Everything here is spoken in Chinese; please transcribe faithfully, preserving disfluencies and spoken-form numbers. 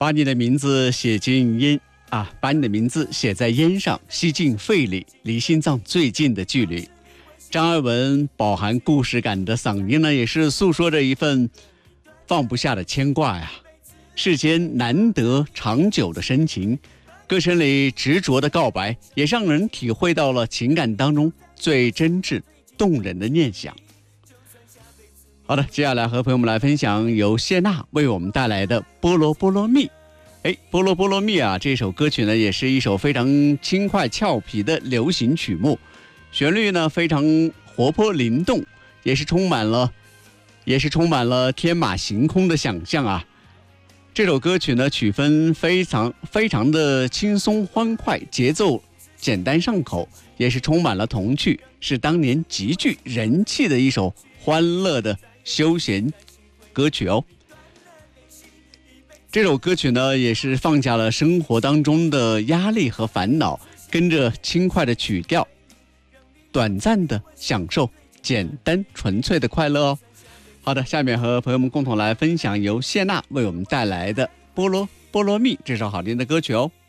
把你的名字写进烟啊，把你的名字写在烟上，吸进肺里，离心脏最近的距离。张爱文饱含故事感的嗓音呢，也是诉说着一份放不下的牵挂呀。世间难得长久的深情，歌声里执着的告白，也让人体会到了情感当中最真挚动人的念想。好的，接下来和朋友们来分享由谢娜为我们带来的《菠萝菠萝蜜》。哎，菠萝菠萝蜜啊，这首歌曲呢，也是一首非常轻快俏皮的流行曲目，旋律呢非常活泼灵动，也是充满了，也是充满了天马行空的想象啊。这首歌曲呢，曲风非常非常的轻松欢快，节奏简单上口，也是充满了童趣，是当年极具人气的一首欢乐的休闲歌曲哦。这首歌曲呢，也是放下了生活当中的压力和烦恼，跟着轻快的曲调，短暂的享受简单纯粹的快乐哦。好的，下面和朋友们共同来分享由谢娜为我们带来的《菠萝菠萝蜜》这首好听的歌曲哦。